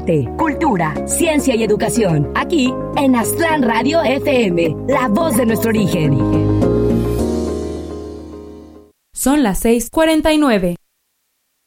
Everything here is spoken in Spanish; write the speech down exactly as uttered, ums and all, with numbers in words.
arte, cultura, ciencia y educación. Aquí en Aztlán Radio F M, la voz de nuestro origen. Son las seis cuarenta y nueve.